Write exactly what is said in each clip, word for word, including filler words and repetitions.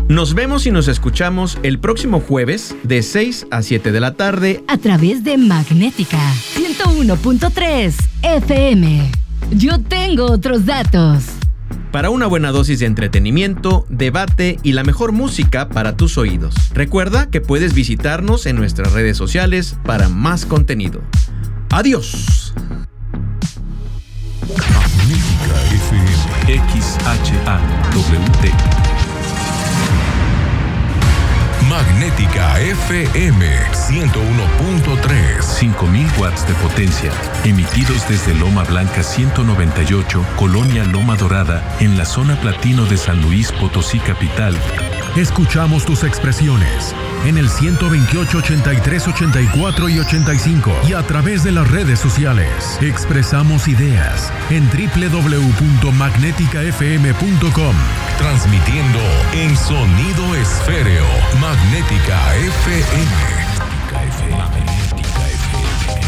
Nos vemos y nos escuchamos el próximo jueves de seis a siete de la tarde a través de Magnética ciento uno punto tres F M. Yo tengo otros datos. Para una buena dosis de entretenimiento, debate y la mejor música para tus oídos. Recuerda que puedes visitarnos en nuestras redes sociales para más contenido. ¡Adiós! Magnética F M. X H A W T. Magnética F M ciento uno punto tres. cinco mil watts de potencia. Emitidos desde Loma Blanca ciento noventa y ocho, Colonia Loma Dorada, en la zona platino de San Luis Potosí capital. Escuchamos tus expresiones en el ciento veintiocho, ochenta y tres, ochenta y cuatro y ochenta y cinco y a través de las redes sociales. Expresamos ideas en doble u doble u doble u punto magnética f m punto com. Transmitiendo en sonido esféreo. Magnética F M. Magnética F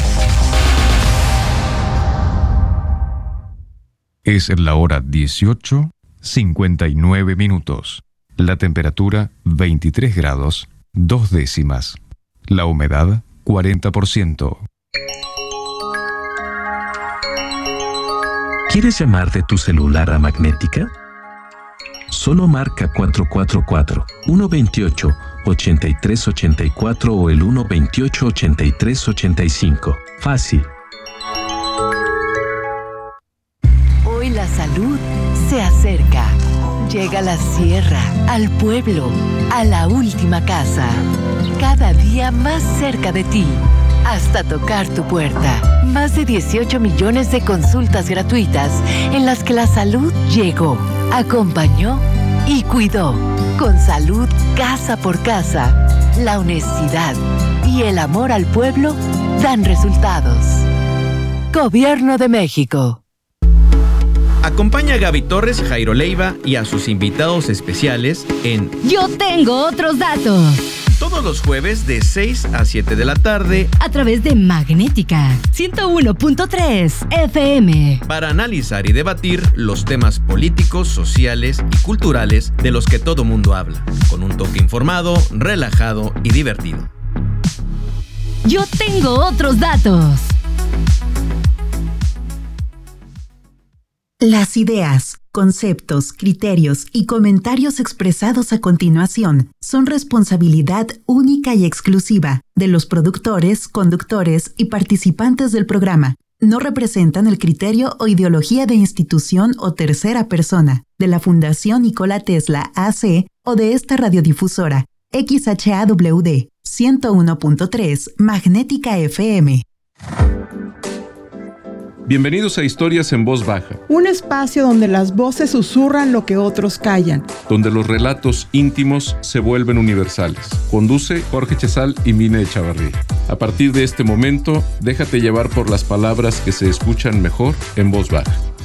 M. Es la hora dieciocho, cincuenta y nueve minutos. La temperatura veintitrés grados, dos décimas. La humedad cuarenta por ciento. ¿Quieres llamar de tu celular a Magnética? Solo marca cuatro cuatro cuatro, uno dos ocho, ocho tres ocho cuatro o el uno dos ocho, ocho tres ocho cinco. Fácil. Hoy la salud se acerca. Llega a la sierra, al pueblo, a la última casa. Cada día más cerca de ti, hasta tocar tu puerta. Más de dieciocho millones de consultas gratuitas en las que la salud llegó, acompañó y cuidó. Con salud casa por casa, la honestidad y el amor al pueblo dan resultados. Gobierno de México. Acompaña a Gaby Torres, Jairo Leiva y a sus invitados especiales en Yo tengo otros datos. Todos los jueves de seis a siete de la tarde a través de Magnética ciento uno punto tres F M. Para analizar y debatir los temas políticos, sociales y culturales de los que todo mundo habla, con un toque informado, relajado y divertido. Yo tengo otros datos. Las ideas, conceptos, criterios y comentarios expresados a continuación son responsabilidad única y exclusiva de los productores, conductores y participantes del programa. No representan el criterio o ideología de institución o tercera persona, de la Fundación Nikola Tesla A C o de esta radiodifusora, X H A W D ciento uno punto tres Magnética F M. Bienvenidos a Historias en Voz Baja. Un espacio donde las voces susurran lo que otros callan. Donde los relatos íntimos se vuelven universales. Conduce Jorge Chazal y Mine Echavarría. A partir de este momento, déjate llevar por las palabras que se escuchan mejor en voz baja.